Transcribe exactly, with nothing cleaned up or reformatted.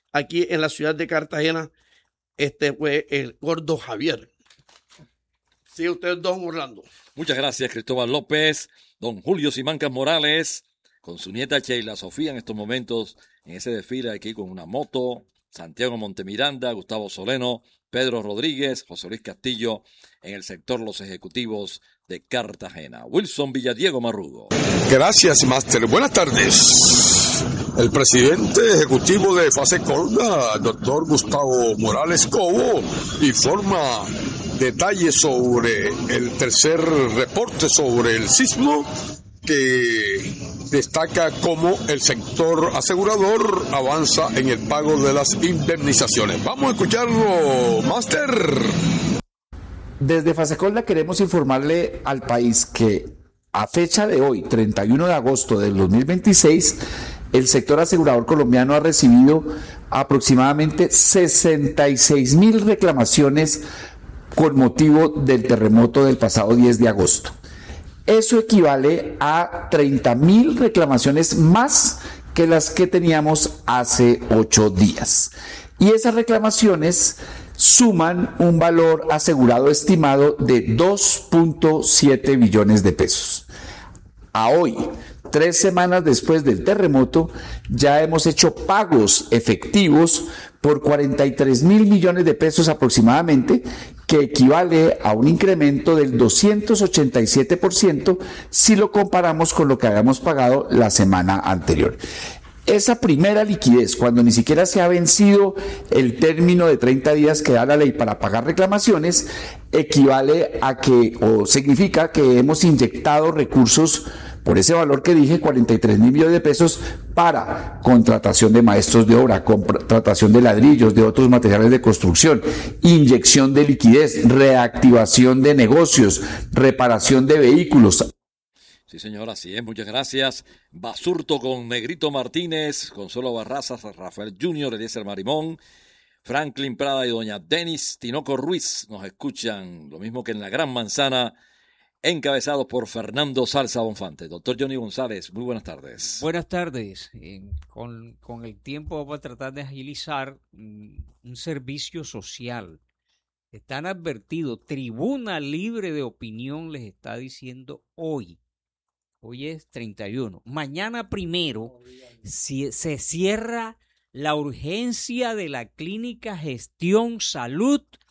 aquí en la ciudad de Cartagena, este fue el gordo Javier. Sí, usted, don Orlando. Muchas gracias, Cristóbal López. Don Julio Simancas Morales, con su nieta Sheila Sofía en estos momentos, en ese desfile aquí con una moto. Santiago Montemiranda, Gustavo Soleno, Pedro Rodríguez, José Luis Castillo, en el sector Los Ejecutivos de Cartagena. Wilson Villadiego Marrugo. Gracias, Máster. Buenas tardes. El presidente ejecutivo de FASECOLDA, doctor Gustavo Morales Cobo, informa detalles sobre el tercer reporte sobre el sismo, que destaca cómo el sector asegurador avanza en el pago de las indemnizaciones. Vamos a escucharlo, Máster. Desde FASECOLDA queremos informarle al país que a fecha de hoy, treinta y uno de agosto del dos mil veintiséis, el sector asegurador colombiano ha recibido aproximadamente sesenta y seis mil reclamaciones con motivo del terremoto del pasado diez de agosto. Eso equivale a treinta mil reclamaciones más que las que teníamos hace ocho días. Y esas reclamaciones suman un valor asegurado estimado de dos punto siete billones de pesos. A hoy, tres semanas después del terremoto, ya hemos hecho pagos efectivos por cuarenta y tres mil millones de pesos aproximadamente, que equivale a un incremento del doscientos ochenta y siete por ciento si lo comparamos con lo que habíamos pagado la semana anterior. Esa primera liquidez, cuando ni siquiera se ha vencido el término de treinta días que da la ley para pagar reclamaciones, equivale a que, o significa que hemos inyectado recursos por ese valor que dije, cuarenta y tres mil millones de pesos, para contratación de maestros de obra, contratación de ladrillos, de otros materiales de construcción, inyección de liquidez, reactivación de negocios, reparación de vehículos. Sí, señor, así es, muchas gracias. Basurto con Negrito Martínez, Consuelo Barrazas, Rafael Junior, Eliezer Marimón, Franklin Prada y doña Denis Tinoco Ruiz nos escuchan, lo mismo que en la Gran Manzana, encabezados por Fernando Salsa Bonfante. Doctor Johnny González, muy buenas tardes. Buenas tardes. Eh, con, con el tiempo vamos a tratar de agilizar um, un servicio social. Están advertidos, Tribuna Libre de Opinión les está diciendo hoy, hoy es treinta y uno, mañana primero si, se cierra la urgencia de la Clínica Gestión Salud